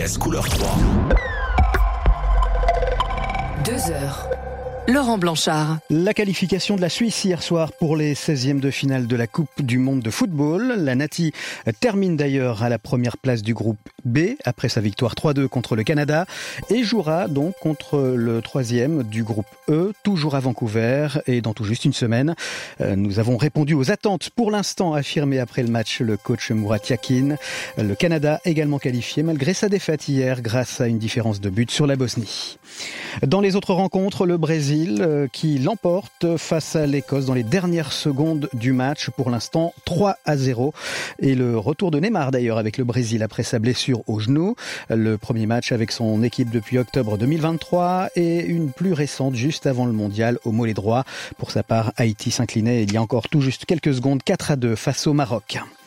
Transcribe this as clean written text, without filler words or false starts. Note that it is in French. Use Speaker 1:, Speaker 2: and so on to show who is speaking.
Speaker 1: Couleur 3.
Speaker 2: 2 heures. Laurent Blanchard.
Speaker 3: La qualification de la Suisse hier soir pour les 16e de finale de la Coupe du Monde de football. La Nati termine d'ailleurs à la première place du groupe B après sa victoire 3-2 contre le Canada et jouera donc contre le 3e du groupe E, toujours à Vancouver et dans tout juste une semaine. Nous avons répondu aux attentes pour l'instant affirmées après le match le coach Murat Yakin. Le Canada également qualifié malgré sa défaite hier grâce à une différence de but sur la Bosnie. Dans les autres rencontres, le Brésil qui l'emporte face à l'Écosse dans les dernières secondes du match, pour l'instant 3-0. Et le retour de Neymar d'ailleurs avec le Brésil après sa blessure au genou. Le premier match avec son équipe depuis octobre 2023 et une plus récente juste avant le mondial au mollet droit. Pour sa part, Haïti s'inclinait il y a encore tout juste quelques secondes 4-2 face au Maroc.